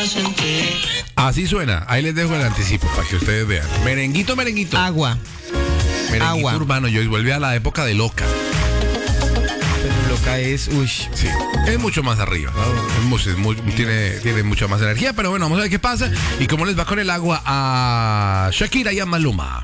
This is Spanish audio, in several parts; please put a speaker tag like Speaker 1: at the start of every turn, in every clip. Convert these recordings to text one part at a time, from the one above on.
Speaker 1: Así suena, ahí les dejo el anticipo para que ustedes vean. Merenguito.
Speaker 2: Agua.
Speaker 1: Merenguito urbano, yo volví a la época de Loca.
Speaker 2: Pero Loca es,
Speaker 1: Sí, es mucho más arriba, ¿no? Tiene mucha más energía, pero bueno, vamos a ver qué pasa y cómo les va con el agua a Shakira y a Maluma.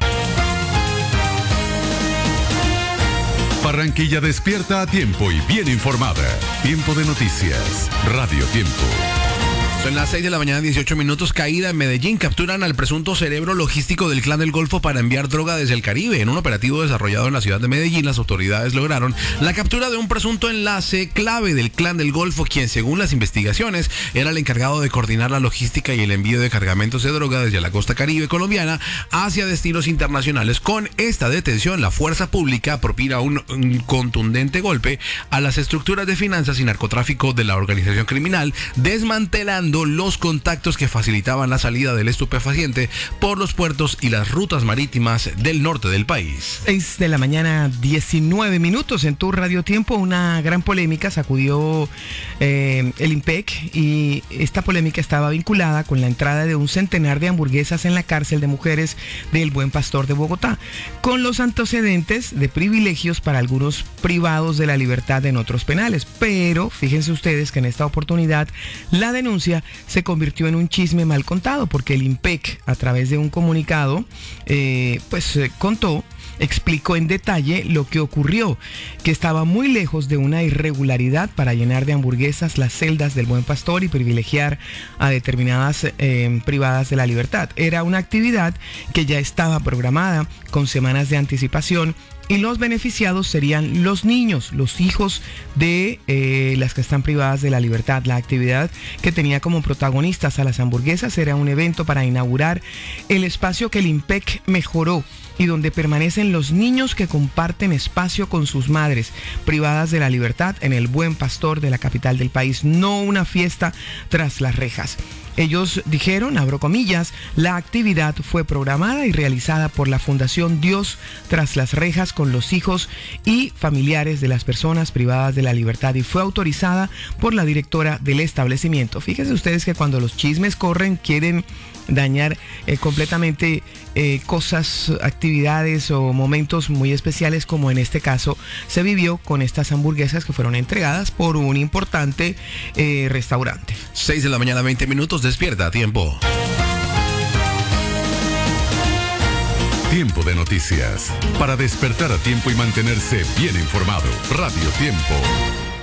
Speaker 3: Barranquilla despierta a tiempo y bien informada. Tiempo de noticias. Radio Tiempo.
Speaker 1: Son las 6 de la mañana, 18 minutos. Caída en Medellín. Capturan al presunto cerebro logístico del Clan del Golfo para enviar droga desde el Caribe. En un operativo desarrollado en la ciudad de Medellín, las autoridades lograron la captura de un presunto enlace clave del Clan del Golfo, quien, según las investigaciones, era el encargado de coordinar la logística y el envío de cargamentos de droga desde la costa caribe colombiana hacia destinos internacionales. Con esta detención, la fuerza pública propina un contundente golpe a las estructuras de finanzas y narcotráfico de la organización criminal, desmantelando los contactos que facilitaban la salida del estupefaciente por los puertos y las rutas marítimas del norte del país.
Speaker 2: 6 de la mañana, 19 minutos. En tu Radio Tiempo, una gran polémica sacudió el IMPEC, y esta polémica estaba vinculada con la entrada de un centenar de hamburguesas en la cárcel de mujeres del Buen Pastor de Bogotá, con los antecedentes de privilegios para algunos privados de la libertad en otros penales. Pero fíjense ustedes que en esta oportunidad la denuncia se convirtió en un chisme mal contado, porque el IMPEC, a través de un comunicado, explicó en detalle lo que ocurrió, que estaba muy lejos de una irregularidad para llenar de hamburguesas las celdas del Buen Pastor y privilegiar a determinadas privadas de la libertad. Era una actividad que ya estaba programada con semanas de anticipación, y los beneficiados serían los niños, los hijos de las que están privadas de la libertad. La actividad, que tenía como protagonistas a las hamburguesas, era un evento para inaugurar el espacio que el IMPEC mejoró y donde permanecen los niños que comparten espacio con sus madres privadas de la libertad en el Buen Pastor de la capital del país, no una fiesta tras las rejas. Ellos dijeron, abro comillas, la actividad fue programada y realizada por la Fundación Dios tras las rejas con los hijos y familiares de las personas privadas de la libertad, y fue autorizada por la directora del establecimiento. Fíjense ustedes que cuando los chismes corren, quieren dañar completamente cosas, actividades o momentos muy especiales, como en este caso se vivió con estas hamburguesas que fueron entregadas por un importante restaurante.
Speaker 1: 6 de la mañana, 20 minutos. Despierta a tiempo.
Speaker 3: Tiempo de noticias. Para despertar a tiempo y mantenerse bien informado. Radio Tiempo.